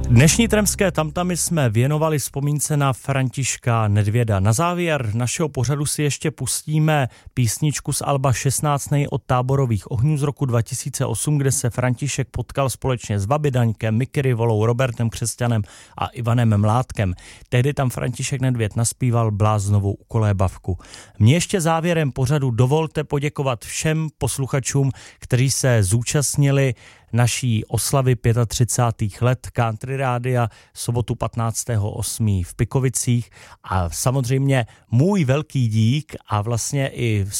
Dnešní Tremské tamtamy jsme věnovali vzpomínce na Františka Nedvěda. Na závěr našeho pořadu si ještě pustíme písničku z alba 16. od Táborových ohňů z roku 2008, kde se František potkal společně s Vabidaňkem, Miky Rivolou, Robertem Křesťanem a Ivanem Mládkem. Tehdy tam František Nedvěd naspíval Bláznovou ukolébavku. Mně ještě závěrem pořadu dovolte poděkovat všem posluchačům, kteří se zúčastnili naší oslavy 35. let Country Rádia sobotu 15.8. v Pikovicích a samozřejmě můj velký dík a vlastně i